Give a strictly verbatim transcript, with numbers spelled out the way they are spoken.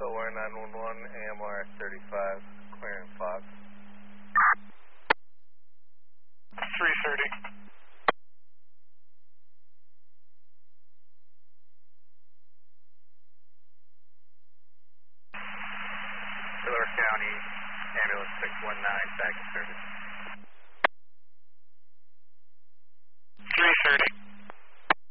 Delaware nine one one, A M R S thirty-five, clearing Fox. three thirty. Delaware County, ambulance six one nine, back in service.